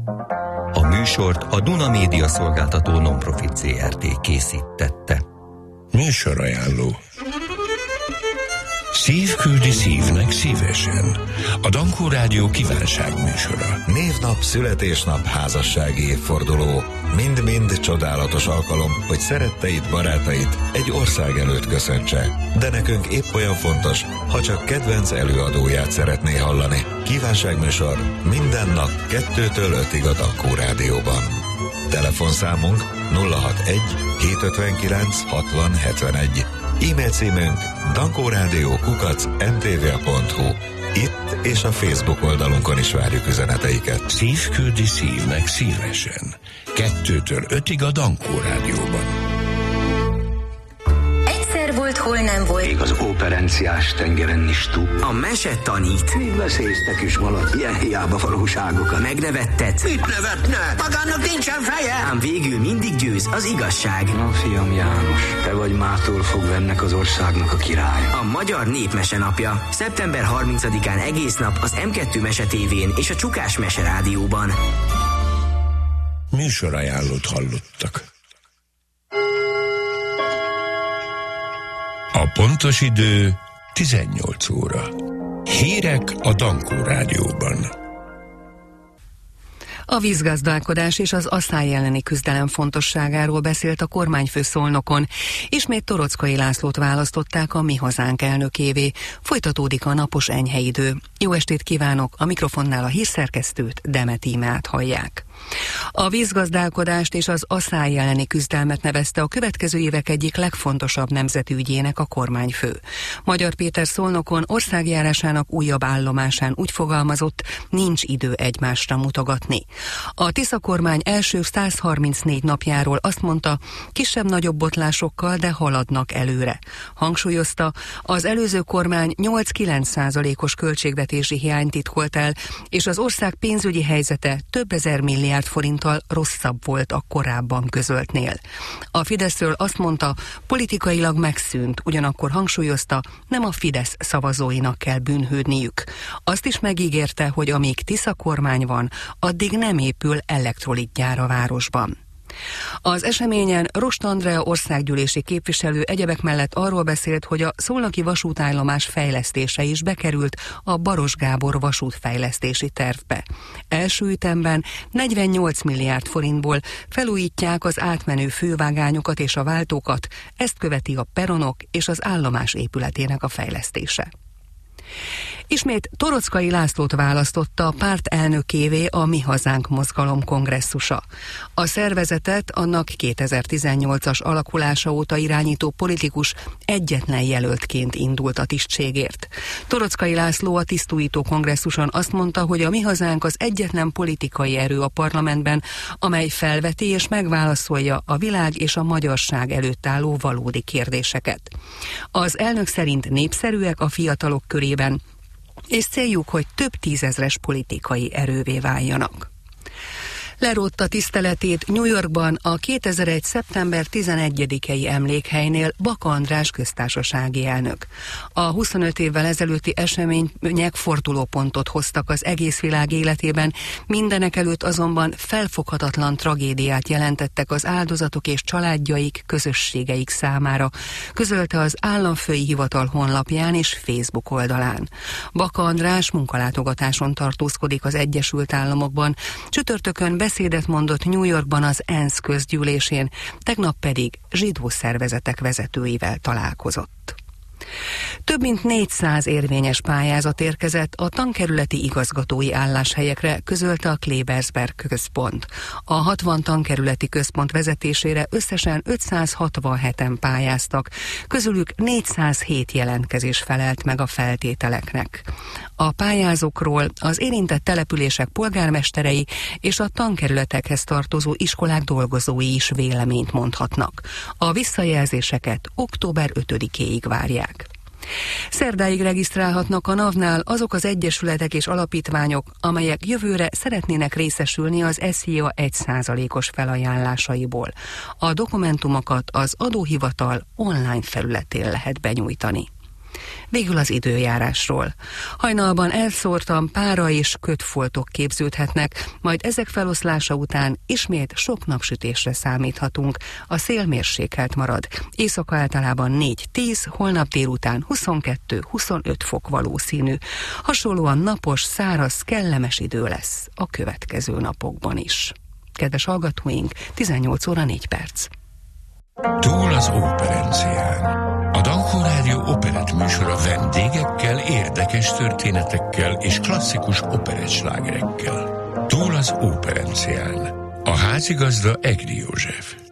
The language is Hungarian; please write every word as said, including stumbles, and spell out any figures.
A műsort a Duna Média Szolgáltató Non-Profit zé er té készítette. Műsorajánló. Szív küldi szívnek szívesen. A Dankó Rádió kívánság műsora. Névnap, születésnap, házassági évforduló. Mind-mind csodálatos alkalom, hogy szeretteid, barátait egy ország előtt köszöntse. De nekünk épp olyan fontos, ha csak kedvenc előadóját szeretné hallani. Kívánságműsor minden nap kettőtől ötig a Dankó Rádióban. Telefonszámunk nulla hatvanegy hétszázötvenkilenc hatvan hetvenegy. E-mail címünk dankórádió kukac em té vé pont hu. Itt és a Facebook oldalunkon is várjuk üzeneteiket. Szív küldi szívnek szívesen. Kettőtől ötig a Dankó Rádióban. Volt, hol nem volt. Még az operenciás tengeren is túl. A mese tanít. Még veszélyeztek is valaki. Ilyen hiába valóságokat. Megnevettet. Mit nevetne? Magának nincsen feje. Ám végül mindig győz az igazság. Na, fiam János, te vagy mától fogva ennek az országnak a király. A Magyar Népmese napja. szeptember harmincadikán egész nap az em kettő Mese tévén és a Csukás Mese Rádióban. Műsorajánlót hallottak. A pontos idő tizennyolc óra. Hírek a Dankó Rádióban. A vízgazdálkodás és az asszály elleni küzdelem fontosságáról beszélt a kormányfő Szolnokon. Ismét Torockai Lászlót választották a Mi Hazánk elnökévé. Folytatódik a napos enyhe idő. Jó estét kívánok, a mikrofonnál a hírszerkesztőt, Demet Ímát hallják. A vízgazdálkodást és az asszály elleni küzdelmet nevezte a következő évek egyik legfontosabb nemzetügyének a kormányfő. Magyar Péter Szolnokon országjárásának újabb állomásán úgy fogalmazott, nincs idő egymásra mutogatni. A Tisza kormány első száz harmincnégy napjáról azt mondta, kisebb-nagyobb botlásokkal, de haladnak előre. Hangsúlyozta, az előző kormány nyolc-kilenc százalékos költségvetési hiányt titkolt el, és az ország pénzügyi helyzete több ezer milliárd forinttal rosszabb volt a korábban közöltnél. A Fideszről azt mondta, politikailag megszűnt, ugyanakkor hangsúlyozta, nem a Fidesz szavazóinak kell bűnhődniük. Azt is megígérte, hogy amíg Tisza kormány van, addig nem épül elektrolitgyár a városban. Az eseményen Rost Andrea országgyűlési képviselő egyebek mellett arról beszélt, hogy a szolnoki vasútállomás fejlesztése is bekerült a Baros Gábor vasútfejlesztési tervbe. Első ütemben negyvennyolc milliárd forintból felújítják az átmenő fővágányokat és a váltókat, ezt követi a peronok és az állomás épületének a fejlesztése. Ismét Torockai Lászlót választotta a párt elnökévé a Mi Hazánk mozgalom kongresszusa. A szervezetet annak kétezer-tizennyolcas alakulása óta irányító politikus egyetlen jelöltként indult a tisztségért. Torockai László a tisztújító kongresszuson azt mondta, hogy a Mi Hazánk az egyetlen politikai erő a parlamentben, amely felveti és megválaszolja a világ és a magyarság előtt álló valódi kérdéseket. Az elnök szerint népszerűek a fiatalok körében, és céljuk, hogy több tízezres politikai erővé váljanak. Lerótta tiszteletét New Yorkban a kétezer-egy. szeptember tizenegyedikei emlékhelynél Baka András köztársasági elnök. A huszonöt évvel ezelőtti események fordulópontot hoztak az egész világ életében, mindenekelőtt azonban felfoghatatlan tragédiát jelentettek az áldozatok és családjaik, közösségeik számára, közölte az államfői hivatal honlapján és Facebook oldalán. Baka András munkalátogatáson tartózkodik az Egyesült Államokban, csütörtökön beszédet mondott New Yorkban az ENSZ közgyűlésén, tegnap pedig zsidó szervezetek vezetőivel találkozott. Több mint négyszáz érvényes pályázat érkezett a tankerületi igazgatói álláshelyekre, közölte a Klebersberg központ. A hatvan tankerületi központ vezetésére összesen ötszázhatvanheten pályáztak, közülük négyszázhét jelentkezés felelt meg a feltételeknek. A pályázókról az érintett települések polgármesterei és a tankerületekhez tartozó iskolák dolgozói is véleményt mondhatnak. A visszajelzéseket október ötödikéig várják. Szerdáig regisztrálhatnak a navnál azok az egyesületek és alapítványok, amelyek jövőre szeretnének részesülni az es zé i á egy százalékos felajánlásaiból. A dokumentumokat az adóhivatal online felületén lehet benyújtani. Végül az időjárásról. Hajnalban elszórtan pára és kötfoltok képződhetnek, majd ezek feloszlása után ismét sok napsütésre számíthatunk. A szél mérsékelt marad. Éjszaka általában négy-tíz, holnap délután huszonkettő-huszonöt fok valószínű. Hasonlóan napos, száraz, kellemes idő lesz a következő napokban is. Kedves hallgatóink, tizennyolc óra négy perc. Túl az óperencián. A Dankó Rádió operett műsora vendégekkel, érdekes történetekkel és klasszikus operettslágerekkel. Túl az óperencián. A házigazda Egri József.